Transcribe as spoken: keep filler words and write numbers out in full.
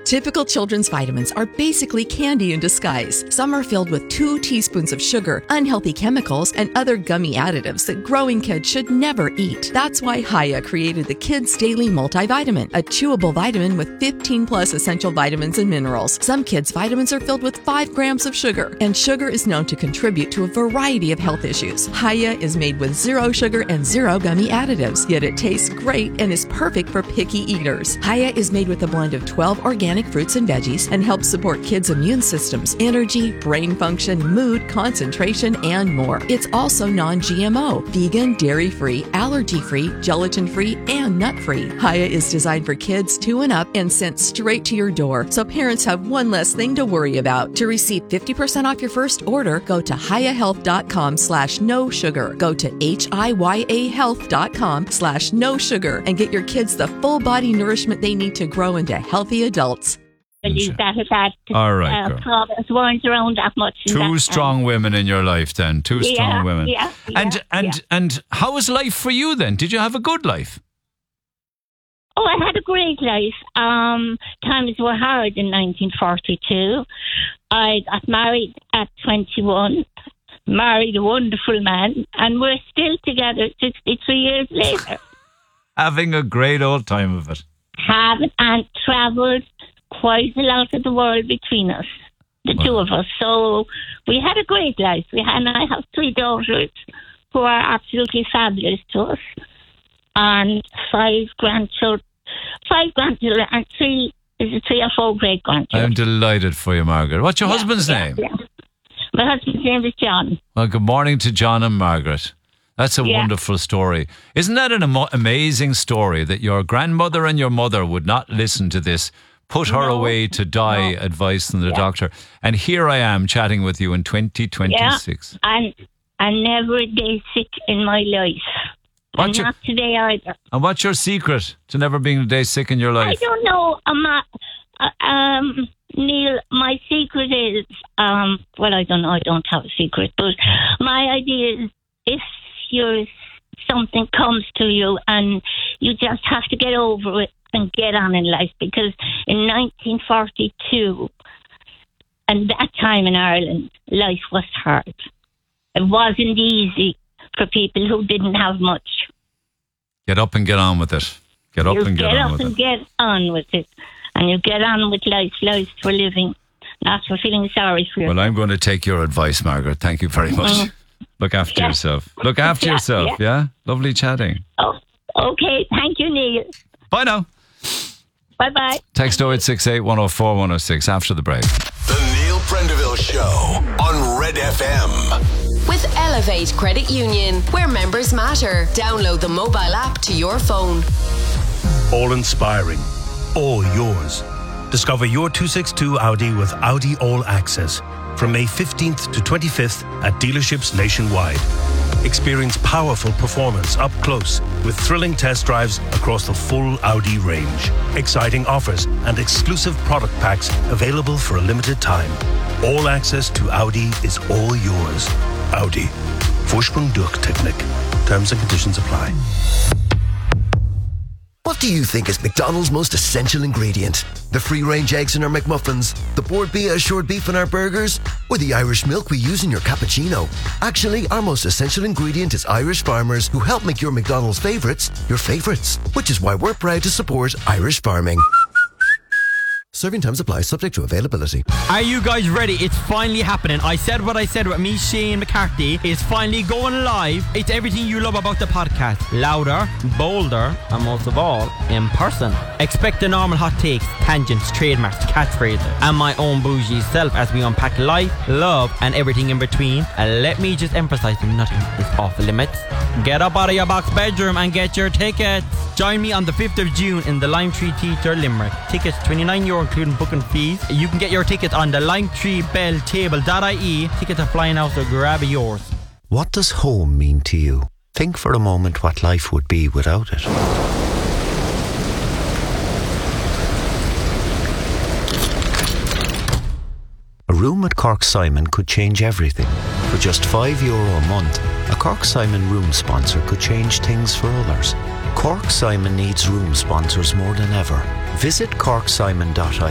Typical children's vitamins are basically candy in disguise. Some are filled with two teaspoons of sugar, unhealthy chemicals, and other gummy additives that growing kids should never eat. That's why Hiya created the Kids Daily Multivitamin, a chewable vitamin with fifteen plus essential vitamins and minerals. Some kids' vitamins are filled with five grams of sugar, and sugar is known to contribute to a variety of health issues. Hiya is made with zero sugar and zero gummy additives, yet it tastes great and is perfect for picky eaters. Hiya is made with a blend of twelve organic fruits and veggies and helps support kids' immune systems, energy, brain function, mood, concentration, and more. It's also non-G M O, vegan, dairy-free, allergy-free, gelatin-free, and nut-free. Hiya is designed for kids two and up and sent straight to your door, so parents have one less thing to worry about. To receive fifty percent off your first order, go to hiyahealth.com slash no sugar. Go to H-I-Y-A health.com slash no sugar and get your kids the full body nourishment they need to grow into healthy adults. Believe that that All right, uh, problems weren't around that much. Two that strong time. women in your life, then. Two yeah, strong women. Yeah, yeah, and and yeah. and how was life for you then? Did you have a good life? Oh, I had a great life. Um, times were hard in nineteen forty-two. I got married at twenty-one, married a wonderful man, and we're still together sixty-three years later. Having a great old time of it. Have and travelled quite a lot of the world between us, the wow. two of us. So we had a great life. We had, and I have three daughters who are absolutely fabulous to us, and five grandchildren, five grandchildren, and three is it three or four great grandchildren. I'm delighted for you, Margaret. What's your yeah, husband's yeah, name? Yeah. My husband's name is John. Well, good morning to John and Margaret. That's a yeah. wonderful story. Isn't that an am- amazing story that your grandmother and your mother would not listen to this, put her no, away to die no. advice from the yeah. doctor? And here I am chatting with you in twenty twenty-six. Yeah, and I'm never a day sick in my life. What's and your, not today either. And what's your secret to never being a day sick in your life? I don't know. I'm not, uh, um, Neil, my secret is, um, well, I don't know. I don't have a secret, but my idea is if you're, something comes to you and you just have to get over it and get on in life, because in nineteen forty-two and that time in Ireland, life was hard. It wasn't easy for people who didn't have much. Get up and get on with it. Get up you and get, get on up with and it. get on with it. And you get on with life, life for living, not for feeling sorry for yourself. Well, I'm going to take your advice, Margaret. Thank you very much. Mm. Look after yeah. yourself. Look after yeah, yourself, yeah. yeah? Lovely chatting. Oh, okay. Thank you, Neil. Bye now. Bye-bye. Text oh eight six eight, one oh four, one oh six after the break. The Neil Prendeville Show on Red F M. With Elevate Credit Union, where members matter. Download the mobile app to your phone. All inspiring, all yours. Discover your two sixty-two Audi with Audi All Access from May fifteenth to twenty-fifth at dealerships nationwide. Experience powerful performance up close with thrilling test drives across the full Audi range. Exciting offers and exclusive product packs available for a limited time. All access to Audi is all yours. Audi. Vorsprung durch Technik. Terms and conditions apply. What do you think is McDonald's most essential ingredient? The free-range eggs in our McMuffins, the Bord Bia assured beef in our burgers, or the Irish milk we use in your cappuccino? Actually, our most essential ingredient is Irish farmers who help make your McDonald's favourites your favourites, which is why we're proud to support Irish farming. Serving times apply, subject to availability. Are you guys ready? It's finally happening. I said what I said about me, Shane McCarthy. It's finally going live. It's everything you love about the podcast. Louder, bolder, and most of all, in person. Expect the normal hot takes, tangents, trademarks, catchphrases, and my own bougie self as we unpack life, love, and everything in between. And let me just emphasize that nothing is off limits. Get up out of your box bedroom and get your tickets. Join me on the fifth of June in the Lime Tree Theatre, Limerick. Tickets twenty-nine euro including booking fees. You can get your tickets on the lime tree bell table dot I E. Tickets are flying out, so grab yours. What does home mean to you? Think for a moment what life would be without it. A room at Cork Simon could change everything. For just five euro a month, a Cork Simon room sponsor could change things for others. Cork Simon needs room sponsors more than ever. Visit cork simon dot I E